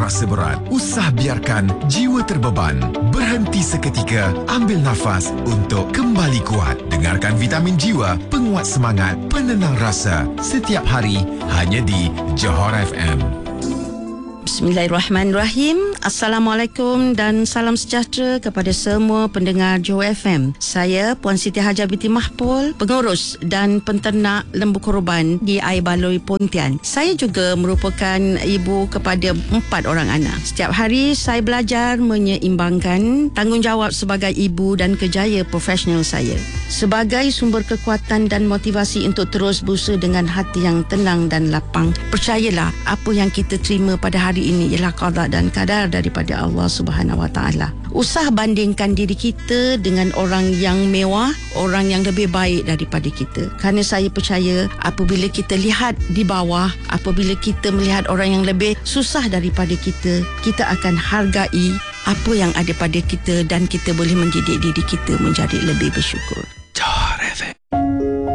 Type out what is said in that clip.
terasa berat, usah biarkan jiwa terbeban. Berhenti seketika, ambil nafas untuk kembali kuat. Dengarkan Vitamin Jiwa, penguat semangat, penenang rasa. Setiap hari, hanya di Johor FM. Bismillahirrahmanirrahim. Assalamualaikum dan salam sejahtera kepada semua pendengar Johor FM. Saya Puan Siti Hajah binti Mahpul, pengurus dan penternak lembu korban di Air Baloi Pontian. Saya juga merupakan ibu kepada 4 orang anak. Setiap hari saya belajar menyeimbangkan tanggungjawab sebagai ibu dan kerjaya profesional saya sebagai sumber kekuatan dan motivasi untuk terus berusaha dengan hati yang tenang dan lapang. Percayalah, apa yang kita terima pada hari ini ialah qada dan qadar daripada Allah Subhanahu Wa Taala. Usah bandingkan diri kita dengan orang yang mewah, orang yang lebih baik daripada kita. Kerana saya percaya apabila kita lihat di bawah, apabila kita melihat orang yang lebih susah daripada kita, kita akan hargai apa yang ada pada kita dan kita boleh mendidik diri kita menjadi lebih bersyukur. Johor FM.